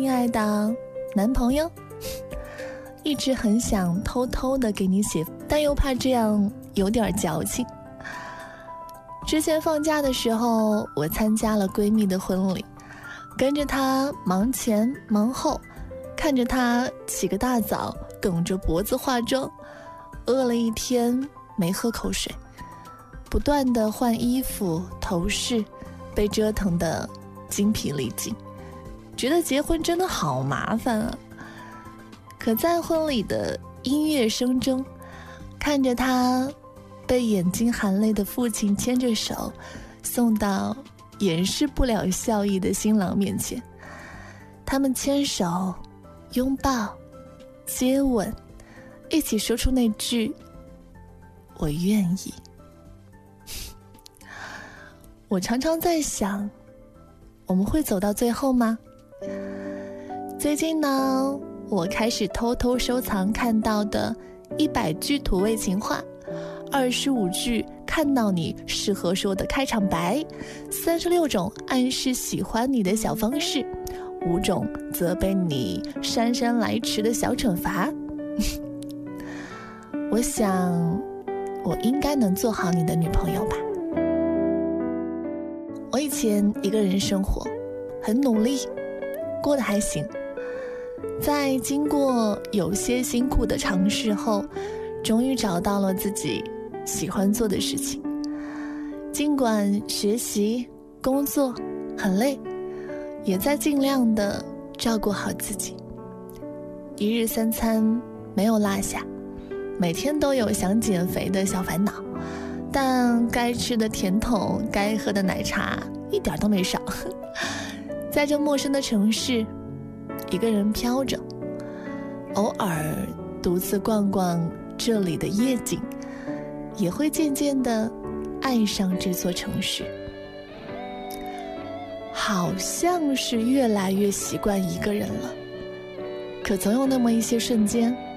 亲爱的男朋友，一直很想偷偷的给你写，但又怕这样有点矫情。之前放假的时候，我参加了闺蜜的婚礼，跟着她忙前忙后，看着她起个大早，梗着脖子化妆，饿了一天没喝口水，不断的换衣服头饰，被折腾得精疲力尽，觉得结婚真的好麻烦啊。可在婚礼的音乐声中，看着她被眼睛含泪的父亲牵着手送到掩饰不了笑意的新郎面前，他们牵手拥抱接吻，一起说出那句我愿意。我常常在想，我们会走到最后吗？最近呢，我开始偷偷收藏看到的100句土味情话，25句看到你适合说的开场白，36种暗示喜欢你的小方式，5种责备你姗姗来迟的小惩罚。我想我应该能做好你的女朋友吧。我以前一个人生活，很努力，过得还行。在经过有些辛苦的尝试后，终于找到了自己喜欢做的事情。尽管学习工作很累，也在尽量的照顾好自己，一日3餐没有落下，每天都有想减肥的小烦恼，但该吃的甜筒该喝的奶茶一点都没少。在这陌生的城市，一个人飘着，偶尔独自逛逛这里的夜景，也会渐渐地爱上这座城市。好像是越来越习惯一个人了，可总有那么一些瞬间，